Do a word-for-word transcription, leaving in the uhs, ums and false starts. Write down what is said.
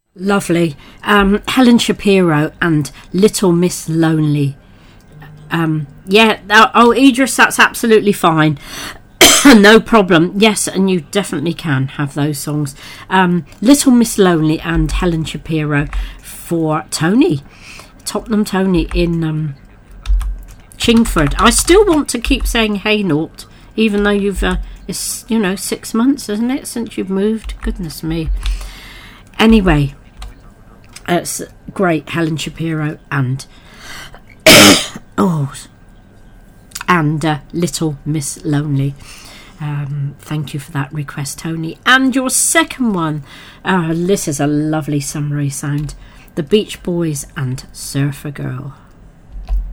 Lovely. Um, Helen Shapiro and Little Miss Lonely. Um, yeah, oh, Idris, that's absolutely fine. No problem. Yes, and you definitely can have those songs. Um, Little Miss Lonely and Helen Shapiro for Tony. Tottenham Tony in um, Chingford. I still want to keep saying Hainault, even though you've, uh, it's, you know, six months, isn't it, since you've moved? Goodness me. Anyway, it's great, Helen Shapiro and oh, and uh, Little Miss Lonely. Um, thank you for that request, Tony. And your second one, uh, this is a lovely summery sound. The Beach Boys and Surfer Girl.